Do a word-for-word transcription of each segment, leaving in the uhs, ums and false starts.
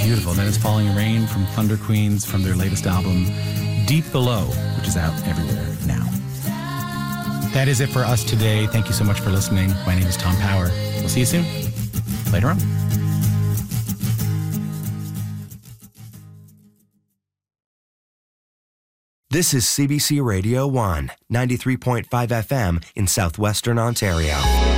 Beautiful. Then it's Falling Rain from Thunder Queens from their latest album, Deep Below, which is out everywhere now. That is it for us today. Thank you so much for listening. My name is Tom Power. We'll see you soon. Later on. This is C B C Radio one, ninety-three point five F M in southwestern Ontario.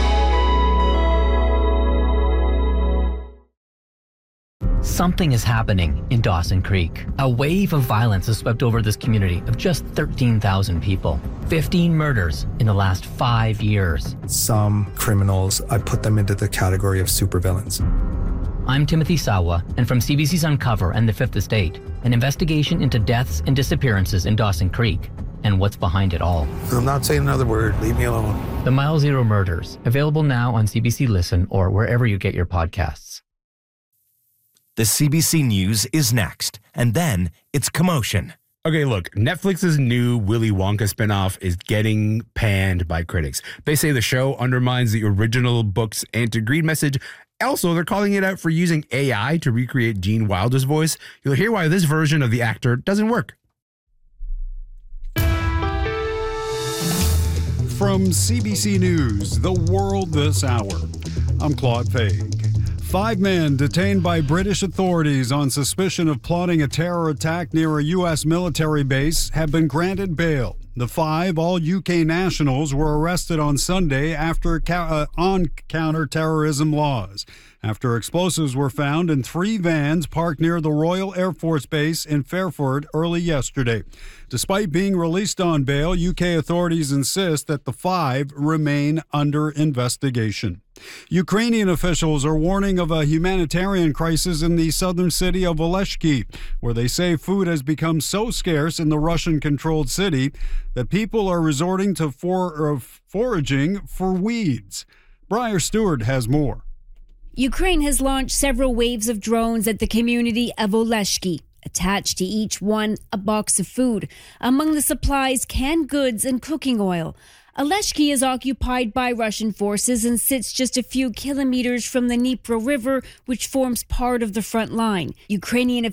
Something is happening in Dawson Creek. A wave of violence has swept over this community of just thirteen thousand people. fifteen murders in the last five years. Some criminals, I put them into the category of supervillains. I'm Timothy Sawa, and from C B C's Uncover and The Fifth Estate, an investigation into deaths and disappearances in Dawson Creek and what's behind it all. I'm not saying another word. Leave me alone. The Mile Zero Murders, available now on C B C Listen or wherever you get your podcasts. The C B C News is next, and then it's Commotion. Okay, look, Netflix's new Willy Wonka spinoff is getting panned by critics. They say the show undermines the original book's anti-greed message. Also, they're calling it out for using A I to recreate Gene Wilder's voice. You'll hear why this version of the actor doesn't work. From C B C News, The World This Hour, I'm Claude Faig. Five men detained by British authorities on suspicion of plotting a terror attack near a U S military base have been granted bail. The five, all U K nationals, were arrested on Sunday after uh, on counter-terrorism laws, after explosives were found in three vans parked near the Royal Air Force Base in Fairford early yesterday. Despite being released on bail, U K authorities insist that the five remain under investigation. Ukrainian officials are warning of a humanitarian crisis in the southern city of Oleshki, where they say food has become so scarce in the Russian-controlled city that people are resorting to for, uh, foraging for weeds. Briar Stewart has more. Ukraine has launched several waves of drones at the community of Oleshki. Attached to each one, a box of food. Among the supplies, canned goods and cooking oil. Oleshki is occupied by Russian forces and sits just a few kilometers from the Dnipro River, which forms part of the front line. Ukrainian